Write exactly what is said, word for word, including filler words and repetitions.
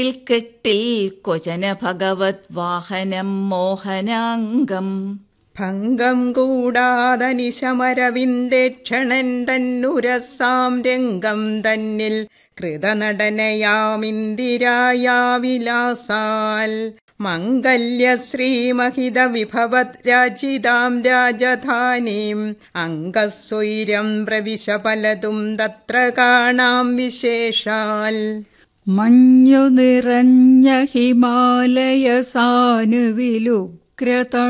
കെട്ടിൽ കൊചന ഭഗവത് വാഹനം മോഹനാംഗം ഭംഗം കൂടാതനിശമരവിന്ദേക്ഷണൻ തന്നുരസാം രംഗം തന്നിൽ കൃതനടനയാമിന്ദിരായാ വിലാസാൽ മംഗല്യശ്രീമഹിത വിഭവത് രാജിതാം രാജധാനീം അംഗസ്വൈരം പ്രവിശ പലതും തത്ര കാണാം വിശേഷാൽ. മഞ്ഞു നിറഞ്ഞ ഹിമാലയ സാനുവിലുഗ്രത